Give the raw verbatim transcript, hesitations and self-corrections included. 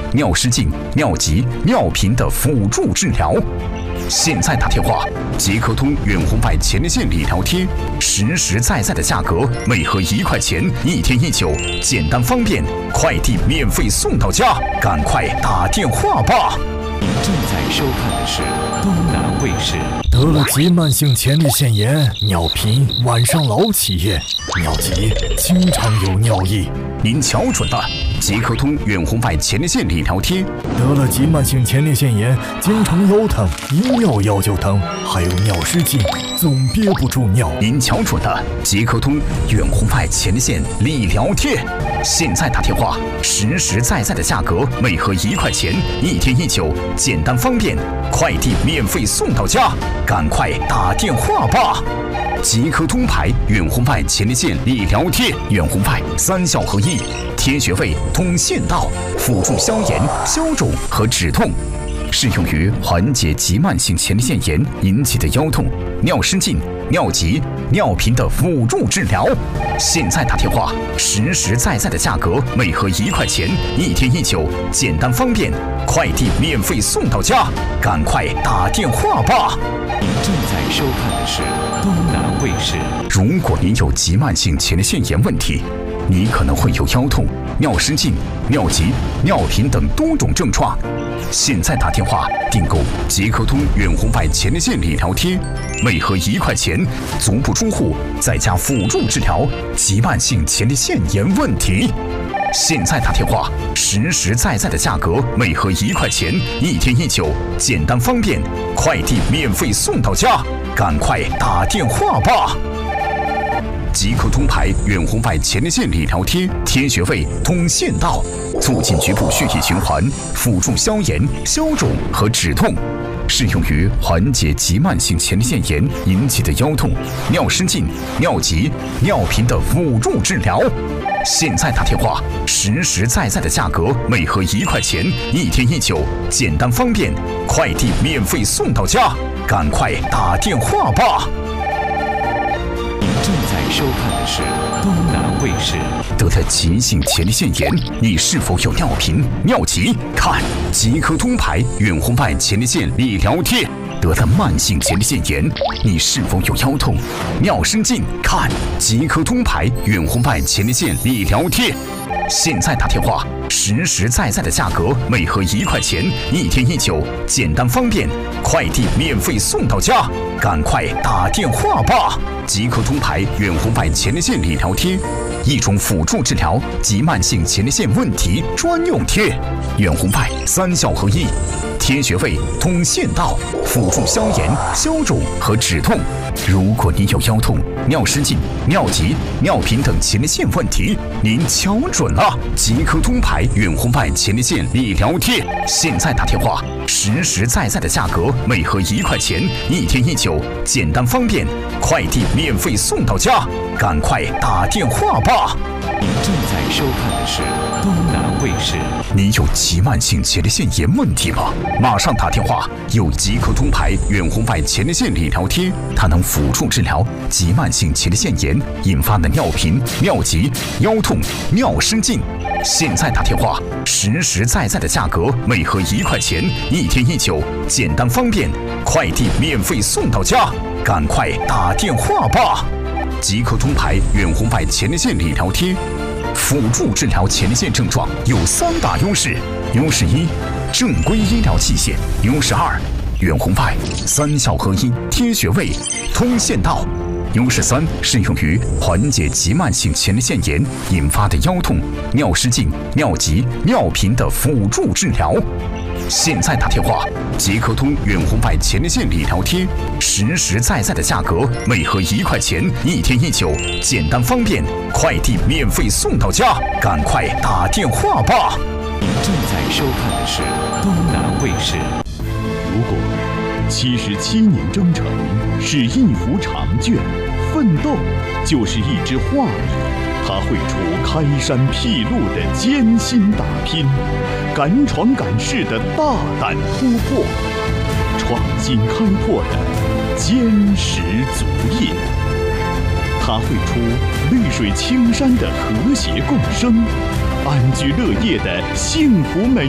尿失禁、尿急、尿频的辅助治疗。现在打电话，捷克通远红外前列腺理疗贴，实实在在的价格，每盒一块钱，一天一九，简单方便，快递免费送到家，赶快打电话吧！ 你正在收看的是东南卫视。 得了急慢性前列腺炎，尿频，晚上老起夜，尿急，经常有尿意。 您瞧准了，捷克通远红外前列腺理疗贴。 得了急慢性前列腺炎，经常腰疼，一尿药就疼，还有尿失禁，总憋不住尿。 您瞧准了，捷克通远红外前列腺理疗贴。现在打电话，实实在在的价格，每盒一块钱，一天一九，简单方便，快递免费送到家，赶快打电话吧！捷克通牌远红外前列腺理疗贴，远红外三效合一，贴穴位通腺道，辅助消炎、消肿和止痛，适用于缓解急慢性前列腺炎引起的腰痛、尿失禁、尿急、尿频的辅助治疗。现在打电话，实实在在的价格，每盒一块钱，一天一九，简单方便，快递免费送到家，赶快打电话吧！ 你正在收看的是东南卫视。 如果您有急慢性前列腺炎问题，你可能会有腰痛、尿失禁、尿急、尿频等多种症状。现在打电话订购捷克通远红外前列腺理疗贴，每盒一块钱，足不出户，在家辅助治疗急慢性前列腺炎问题。现在打电话，实实在在的价格，每盒一块钱，一天一九，简单方便，快递免费送到家，赶快打电话吧！捷克通牌远红外前列腺理疗贴，贴穴位通腺道，促进局部血液循环，辅助消炎、消肿和止痛，适用于缓解急慢性前列腺炎引起的腰痛、尿失禁、尿急、尿频的辅助治疗。现在打电话，实实在在的价格，每盒一块钱，一天一九，简单方便，快递免费送到家，赶快打电话吧！ 你正在收看的是东南卫视。 得了急性前列腺炎，你是否有尿频、尿急？看捷克通牌远红外前列腺理疗贴。得了慢性前列腺炎，你是否有腰痛、尿失禁？看捷克通牌远红外前列腺理疗贴。现在打电话，实实在在的价格，每盒一块钱，一天一九，简单方便，快递免费送到家，赶快打电话吧！捷克通牌远红外前列腺理疗贴，一种辅助治疗急慢性前列腺问题专用贴，远红外三效合一，贴穴位通腺道，辅助消炎、消肿和止痛。如果您有腰痛、尿失禁、尿急、尿频等前列腺问题，您瞧准了，捷克通牌远红外前列腺理疗贴。现在打电话，实实在在的价格，每盒一块钱，一天一九，简单方便，快递免费送到家，赶快打电话吧！ 你正在收看的是东南卫视。 你有急慢性前列腺炎问题吗？马上打电话，有捷克通牌远红外前列腺理疗贴，它能辅助治疗急慢性前列腺炎引发的尿频、尿急、腰痛、尿失禁。现在打电话，实实在在的价格，每盒一块钱，一天一九，简单方便，快递免费送到家，赶快打电话吧！捷克通牌远红外前列腺理疗贴，辅助治疗前列腺症状有三大优势：优势一，正规医疗器械；优势二，远红外三效合一，贴穴位通腺道；优势三，适用于缓解急慢性前列腺炎引发的腰痛、尿失禁、尿急、尿频的辅助治疗。现在打电话，捷克通远红外前列腺理疗贴，实实在在的价格，每盒一块钱，一天一九，简单方便，快递免费送到家，赶快打电话吧！ 你正在收看的是东南卫视。 如果七十七年征程是一幅长卷，奋斗就是一支画笔。他绘出开山辟路的艰辛打拼，敢闯敢试的大胆突破，创新开拓的坚实足印。他绘出绿水青山的和谐共生，安居乐业的幸福美。